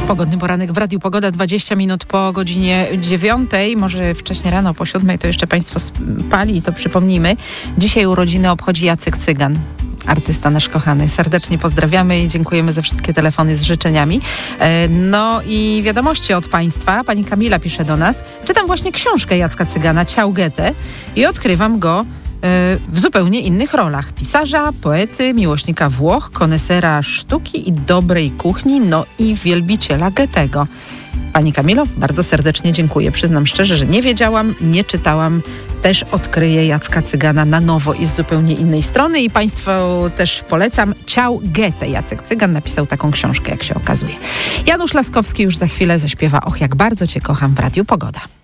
Pogodny poranek w Radiu Pogoda, 20 minut po godzinie 9, może wcześniej rano, po 7 to jeszcze Państwo spali, to przypomnijmy. Dzisiaj urodziny obchodzi Jacek Cygan, artysta nasz kochany. Serdecznie pozdrawiamy i dziękujemy za wszystkie telefony z życzeniami. No i wiadomości od Państwa. Pani Kamila pisze do nas. Czytam właśnie książkę Jacka Cygana, Ciao Goethe, i odkrywam go w zupełnie innych rolach. Pisarza, poety, miłośnika Włoch, konesera sztuki i dobrej kuchni, no i wielbiciela Goethego. Pani Kamilo, bardzo serdecznie dziękuję. Przyznam szczerze, że nie wiedziałam, nie czytałam. Też odkryję Jacka Cygana na nowo i z zupełnie innej strony i Państwu też polecam. Ciao Goethe. Jacek Cygan napisał taką książkę, jak się okazuje. Janusz Laskowski już za chwilę zaśpiewa Och, jak bardzo Cię kocham w Radiu Pogoda.